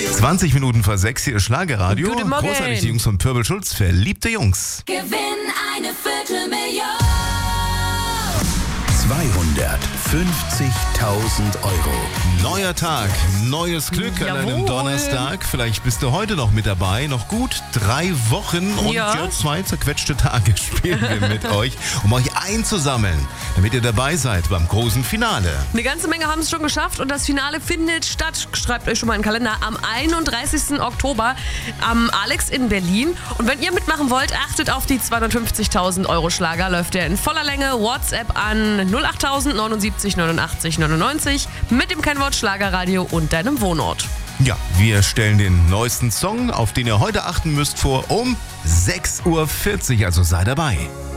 20 Minuten vor 6 hier Schlagerradio. Guten Morgen. Großartig, die Jungs von Pöbel Schulz, verliebte Jungs. Gewinn eine Viertelmillion. 250.000 Euro. Neuer Tag, neues Glück an einem Jawohl. Donnerstag. Vielleicht bist du heute noch mit dabei. Noch gut 3 Wochen und Ja. 2 zerquetschte Tage spielen wir mit euch, um euch einzusammeln, damit ihr dabei seid beim großen Finale. Eine ganze Menge haben es schon geschafft und das Finale findet statt, schreibt euch schon mal in den Kalender, am 31. Oktober am Alex in Berlin. Und wenn ihr mitmachen wollt, achtet auf die 250.000 Euro Schlager. Läuft der in voller Länge. WhatsApp an 08000 79 89 99 mit dem Kennwort Schlagerradio und deinem Wohnort. Ja, wir stellen den neuesten Song, auf den ihr heute achten müsst, vor um 6:40 Uhr. Also sei dabei.